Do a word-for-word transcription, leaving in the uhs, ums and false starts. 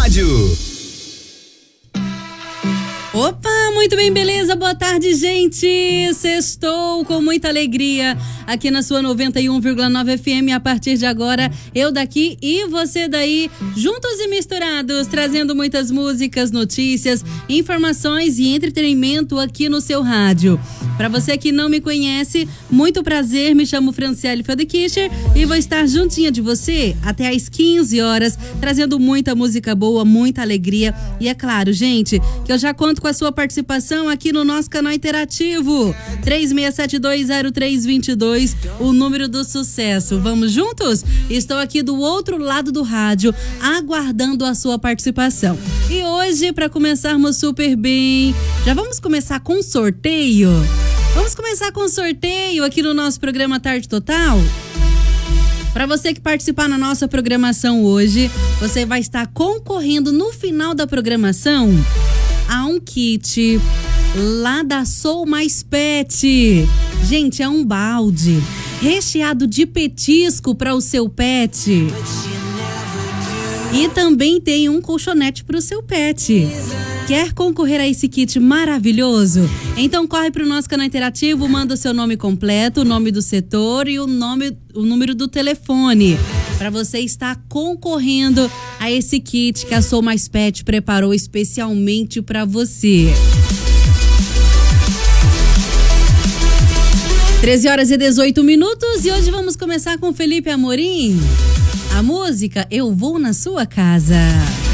rádio. Opa, muito bem, beleza? Boa tarde, gente. Sextou com muita alegria aqui na sua noventa e um vírgula nove F M. A partir de agora, eu daqui e você daí, juntos e misturados, trazendo muitas músicas, notícias, informações e entretenimento aqui no seu rádio. Para você que não me conhece, muito prazer, me chamo Franciele Feldekischer e vou estar juntinha de você até às quinze horas, trazendo muita música boa, muita alegria. E é claro, gente, que eu já conto com a sua participação aqui no nosso canal interativo. três seis sete dois zero três dois dois, o número do sucesso. Vamos juntos? Estou aqui do outro lado do rádio, aguardando a sua participação. E hoje, para começarmos super bem, já vamos começar com sorteio? Vamos começar com sorteio aqui no nosso programa Tarde Total? Para você que participar na nossa programação hoje, você vai estar concorrendo no final da programação a um kit lá da Sou Mais Pet. Gente, é um balde recheado de petisco para o seu pet. E também tem um colchonete para o seu pet. Quer concorrer a esse kit maravilhoso? Então corre para o nosso canal interativo, manda o seu nome completo, o nome do setor e o nome, o número do telefone, para você estar concorrendo a esse kit que a Sou Mais Pet preparou especialmente para você. treze horas e dezoito minutos e hoje vamos começar com Felipe Amorim. A música Eu Vou na Sua Casa.